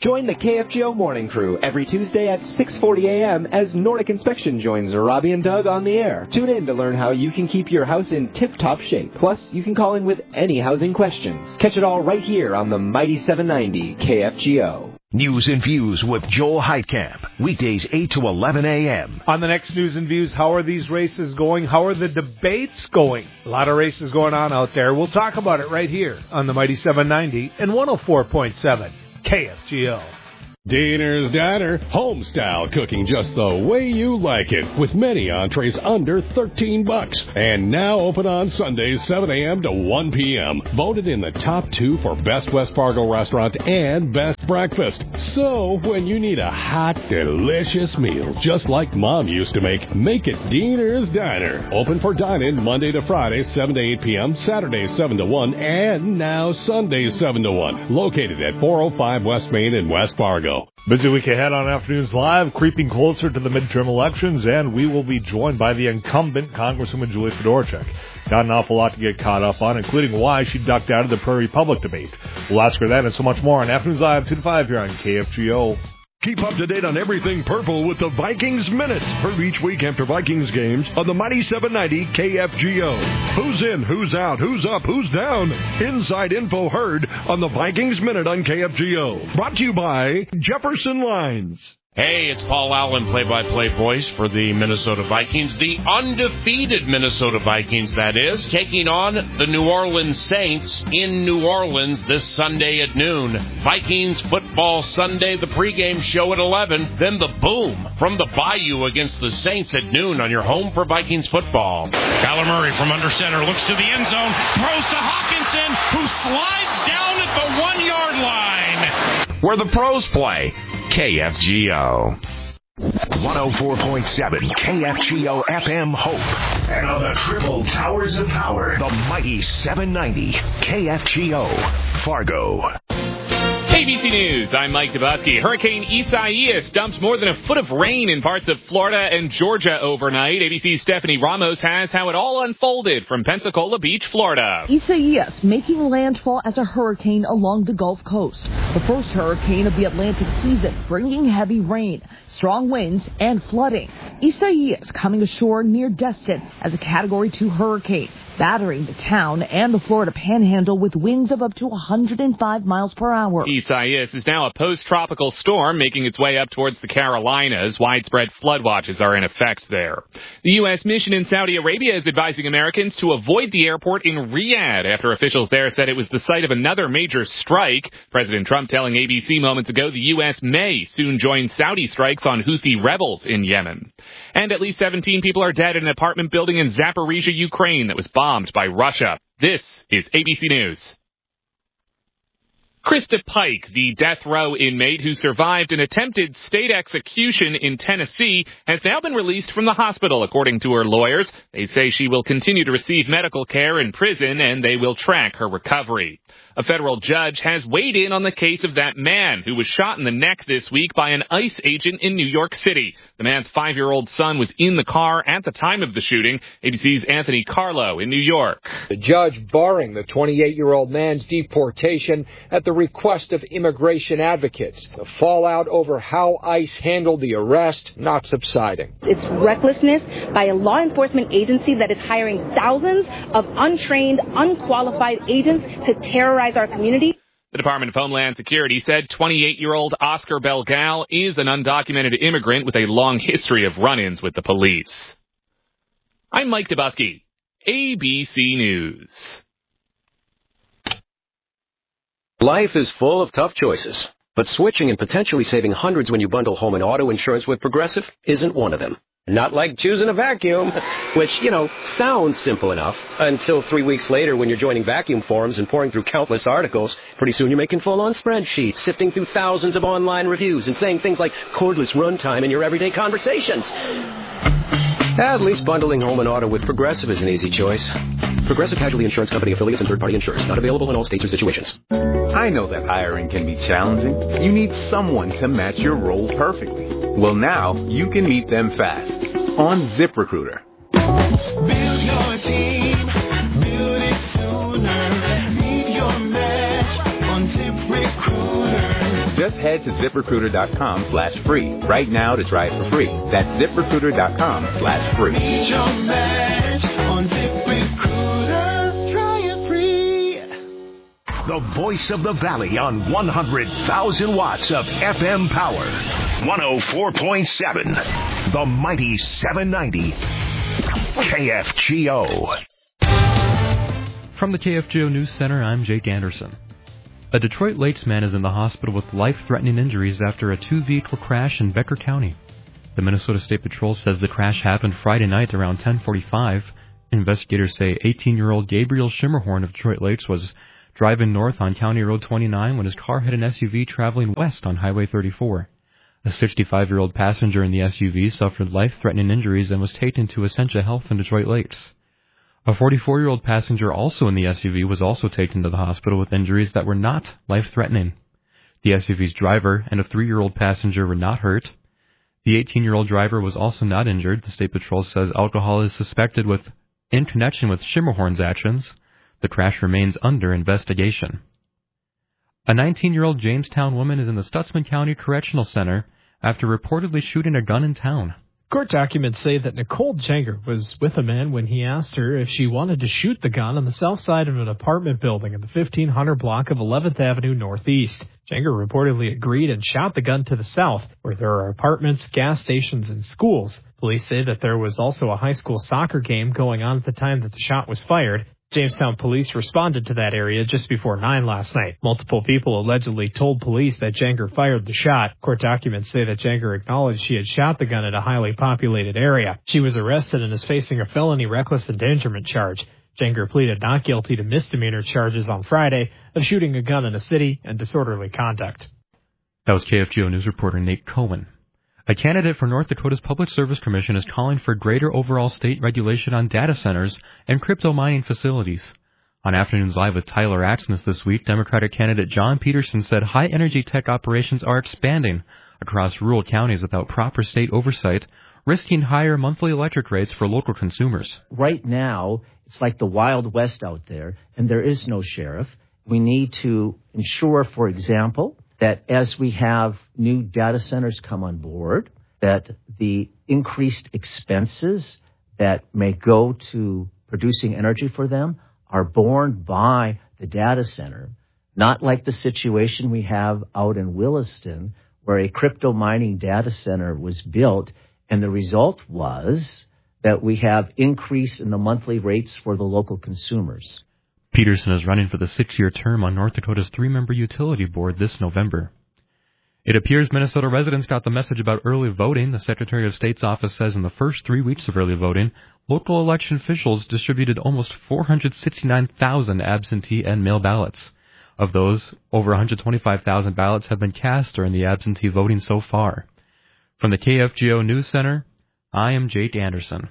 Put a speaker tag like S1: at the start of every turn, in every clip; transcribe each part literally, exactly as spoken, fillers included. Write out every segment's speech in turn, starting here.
S1: Join the K F G O Morning Crew every Tuesday at six forty a.m. as Nordic Inspection joins Robbie and Doug on the air. Tune in to learn how you can keep your house in tip-top shape. Plus, you can call in with any housing questions. Catch it all right here on the Mighty seven ninety K F G O.
S2: News and Views with Joel Heitkamp. Weekdays eight to eleven a.m.
S3: On the next News and Views, how are these races going? How are the debates going? A lot of races going on out there. We'll talk about it right here on the Mighty seven ninety and one oh four point seven K F G O.
S4: Diener's Diner, home-style cooking just the way you like it, with many entrees under thirteen bucks. And now open on Sundays, seven a.m. to one p.m. Voted in the top two for Best West Fargo Restaurant and Best Breakfast. So, when you need a hot, delicious meal, just like Mom used to make, make it Diener's Diner. Open for dine-in Monday to Friday, seven to eight p.m., Saturdays, seven to one, and now Sundays, seven to one. Located at four oh five West Main in West Fargo.
S5: Busy week ahead on Afternoons Live, creeping closer to the midterm elections, and we will be joined by the incumbent Congresswoman Julie Fedorchak. Got an awful lot to get caught up on, including why she ducked out of the Prairie Public debate. We'll ask her that and so much more on Afternoons Live, two to five here on K F G O.
S6: Keep up to date on everything purple with the Vikings Minute. Heard each week after Vikings games on the Mighty seven ninety K F G O. Who's in, who's out, who's up, who's down? Inside info heard on the Vikings Minute on K F G O. Brought to you by Jefferson Lines.
S7: Hey, it's Paul Allen, play-by-play voice for the Minnesota Vikings. The undefeated Minnesota Vikings, that is, taking on the New Orleans Saints in New Orleans this Sunday at noon. Vikings Football Sunday, the pregame show at eleven. Then the boom from the Bayou against the Saints at noon on your home for Vikings football. Kyler Murray from under center looks to the end zone, throws to Hawkinson, who slides down at the one-yard line. Where the pros play. K F G O.
S2: one oh four point seven K F G O F M Hope. And on the triple towers of power, the Mighty seven ninety K F G O Fargo.
S8: A B C News, I'm Mike Dabowski. Hurricane Isaias dumped more than a foot of rain in parts of Florida and Georgia overnight. A B C's Stephanie Ramos has how it all unfolded from Pensacola Beach, Florida.
S9: Isaias making landfall as a hurricane along the Gulf Coast. The first hurricane of the Atlantic season, bringing heavy rain, strong winds, and flooding. Isaias coming ashore near Destin as a Category two hurricane, battering the town and the Florida Panhandle with winds of up to one hundred five miles per hour.
S8: Isaias is now a post-tropical storm making its way up towards the Carolinas. Widespread flood watches are in effect there. The U S mission in Saudi Arabia is advising Americans to avoid the airport in Riyadh after officials there said it was the site of another major strike. President Trump telling A B C moments ago the U S may soon join Saudi strikes on Houthi rebels in Yemen. And at least seventeen people are dead in an apartment building in Zaporizhia, Ukraine that was bombed by Russia. This is A B C News. Krista Pike, the death row inmate who survived an attempted state execution in Tennessee, has now been released from the hospital, according to her lawyers. They say she will continue to receive medical care in prison, and they will track her recovery. A federal judge has weighed in on the case of that man who was shot in the neck this week by an ICE agent in New York City. The man's five-year-old son was in the car at the time of the shooting. A B C's Anthony Carlo in New York.
S10: The judge barring the twenty-eight-year-old man's deportation at the request of immigration advocates. The fallout over how ICE handled the arrest not subsiding.
S11: It's recklessness by a law enforcement agency that is hiring thousands of untrained, unqualified agents to terrorize our community.
S8: The Department of Homeland Security said twenty-eight-year-old Oscar Belgal is an undocumented immigrant with a long history of run-ins with the police. I'm Mike Dabowski, A B C News.
S12: Life is full of tough choices, but switching and potentially saving hundreds when you bundle home and auto insurance with Progressive isn't one of them. Not like choosing a vacuum, which, you know, sounds simple enough until three weeks later when you're joining vacuum forums and pouring through countless articles. Pretty soon you're making full-on spreadsheets, sifting through thousands of online reviews and saying things like cordless runtime in your everyday conversations. At least bundling home and auto with Progressive is an easy choice. Progressive Casualty Insurance Company affiliates and third-party insurers. Not available in all states or situations.
S13: I know that hiring can be challenging. You need someone to match your role perfectly. Well, now you can meet them fast on ZipRecruiter.
S14: Build your team, build it sooner. Meet your match on ZipRecruiter.
S13: Just head to ZipRecruiter.com slash free right now to try it for free. That's ZipRecruiter.com slash free.
S14: Meet your match on ZipRecruiter. Try it free.
S2: The voice of the Valley on one hundred thousand watts of F M power. one oh four point seven. The mighty seven ninety. K F G O.
S15: From the K F G O News Center, I'm Jake Anderson. A Detroit Lakes man is in the hospital with life-threatening injuries after a two-vehicle crash in Becker County. The Minnesota State Patrol says the crash happened Friday night around ten forty-five. Investigators say eighteen-year-old Gabriel Schimmerhorn of Detroit Lakes was driving north on County Road twenty-nine when his car hit an S U V traveling west on Highway thirty-four. A sixty-five-year-old passenger in the S U V suffered life-threatening injuries and was taken to Essentia Health in Detroit Lakes. A forty-four-year-old passenger also in the S U V was also taken to the hospital with injuries that were not life-threatening. The S U V's driver and a three-year-old passenger were not hurt. The eighteen-year-old driver was also not injured. The State Patrol says alcohol is suspected with in connection with Schimmerhorn's actions. The crash remains under investigation. A nineteen-year-old Jamestown woman is in the Stutzman County Correctional Center after reportedly shooting a gun in town.
S16: Court documents say that Nicole Jenger was with a man when he asked her if she wanted to shoot the gun on the south side of an apartment building in the fifteen hundred block of eleventh Avenue Northeast. Jenger reportedly agreed and shot the gun to the south, where there are apartments, gas stations, and schools. Police say that there was also a high school soccer game going on at the time that the shot was fired. Jamestown police responded to that area just before nine last night. Multiple people allegedly told police that Jenger fired the shot. Court documents say that Jenger acknowledged she had shot the gun at a highly populated area. She was arrested and is facing a felony reckless endangerment charge. Jenger pleaded not guilty to misdemeanor charges on Friday of shooting a gun in a city and disorderly conduct.
S15: That was K F G O News reporter Nate Cohen. A candidate for North Dakota's Public Service Commission is calling for greater overall state regulation on data centers and crypto mining facilities. On Afternoons Live with Tyler Axness this week, Democratic candidate John Peterson said high-energy tech operations are expanding across rural counties without proper state oversight, risking higher monthly electric rates for local consumers.
S17: Right now, it's like the Wild West out there, and there is no sheriff. We need to ensure, for example, that as we have new data centers come on board, that the increased expenses that may go to producing energy for them are borne by the data center, not like the situation we have out in Williston, where a crypto mining data center was built, and the result was that we have increase in the monthly rates for the local consumers.
S15: Peterson is running for the six-year term on North Dakota's three-member utility board this November. It appears Minnesota residents got the message about early voting. The Secretary of State's office says in the first three weeks of early voting, local election officials distributed almost four hundred sixty-nine thousand absentee and mail ballots. Of those, over one hundred twenty-five thousand ballots have been cast during the absentee voting so far. From the K F G O News Center, I am Jake Anderson.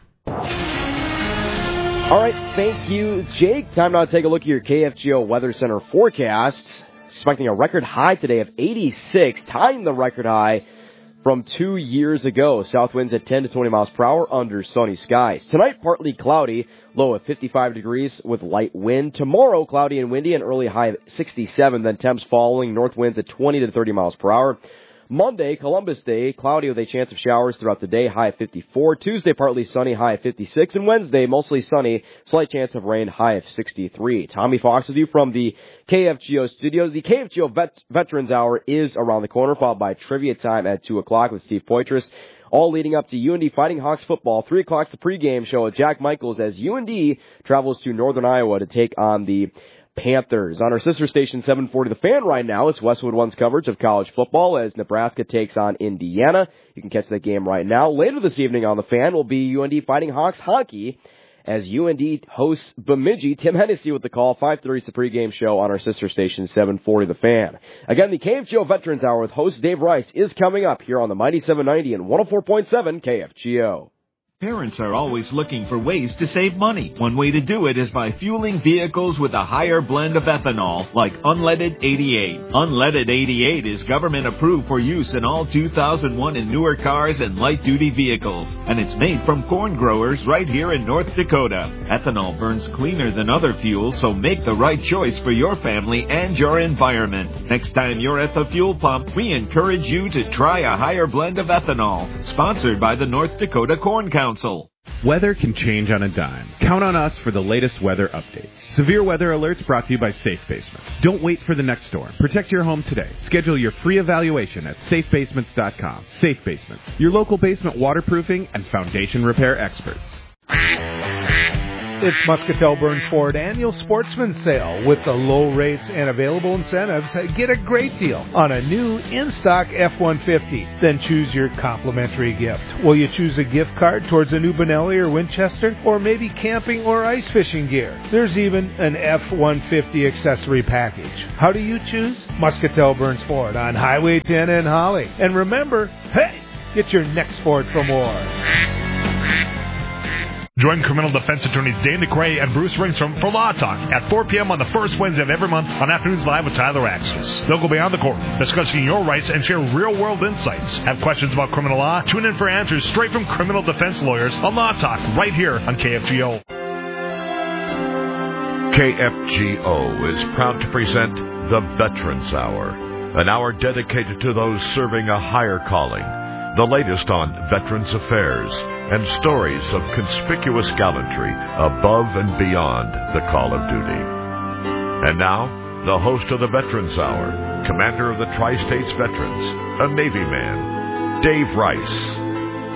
S18: All right, thank you, Jake. Time now to take a look at your K F G O Weather Center forecast. Expecting a record high today of eighty-six, tying the record high from two years ago. South winds at ten to twenty miles per hour under sunny skies. Tonight, partly cloudy, low of fifty-five degrees with light wind. Tomorrow, cloudy and windy, an early high of sixty-seven, then temps following, north winds at twenty to thirty miles per hour. Monday, Columbus Day, cloudy with a chance of showers throughout the day, high of fifty-four. Tuesday, partly sunny, high of fifty-six. And Wednesday, mostly sunny, slight chance of rain, high of sixty-three. Tommy Fox with you from the K F G O studios. The K F G O Vet- Veterans Hour is around the corner, followed by trivia time at two o'clock with Steve Poitras. All leading up to U N D Fighting Hawks football. three o'clock, the pregame show with Jack Michaels as U N D travels to Northern Iowa to take on the Panthers. On our sister station, seven forty The Fan right now, it's Westwood One's coverage of college football as Nebraska takes on Indiana. You can catch that game right now. Later this evening on The Fan will be U N D Fighting Hawks hockey as U N D hosts Bemidji. Tim Hennessy with the call. five thirty is the pregame show on our sister station, seven forty The Fan. Again, the K F G O Veterans Hour with host Dave Rice is coming up here on the Mighty seven ninety and one oh four point seven K F G O.
S19: Parents are always looking for ways to save money. One way to do it is by fueling vehicles with a higher blend of ethanol, like Unleaded eighty-eight. Unleaded eighty-eight is government approved for use in all two thousand one and newer cars and light-duty vehicles, and it's made from corn growers right here in North Dakota. Ethanol burns cleaner than other fuels, so make the right choice for your family and your environment. Next time you're at the fuel pump, we encourage you to try a higher blend of ethanol. Sponsored by the North Dakota Corn Council.
S20: Weather can change on a dime. Count on us for the latest weather updates. Severe weather alerts brought to you by Safe Basements. Don't wait for the next storm. Protect your home today. Schedule your free evaluation at safe basements dot com. Safe Basements, your local basement waterproofing and foundation repair experts.
S3: It's Muscatel Burns Ford Annual Sportsman Sale. With the low rates and available incentives, get a great deal on a new in-stock F one fifty. Then choose your complimentary gift. Will you choose a gift card towards a new Benelli or Winchester? Or maybe camping or ice fishing gear? There's even an F one fifty accessory package. How do you choose? Muscatel Burns Ford on Highway ten in Holly. And remember, hey, get your next Ford for more.
S5: Join criminal defense attorneys Dane DeCray and Bruce Ringstrom for Law Talk at four p.m. on the first Wednesday of every month on Afternoons Live with Tyler Axis. They'll go beyond the court, discussing your rights and share real-world insights. Have questions about criminal law? Tune in for answers straight from criminal defense lawyers on Law Talk right here on K F G O.
S2: K F G O is proud to present the Veterans Hour, an hour dedicated to those serving a higher calling. The latest on Veterans Affairs and stories of conspicuous gallantry above and beyond the call of duty. And now, the host of the Veterans Hour, Commander of the Tri-States Veterans, a Navy man, Dave Rice.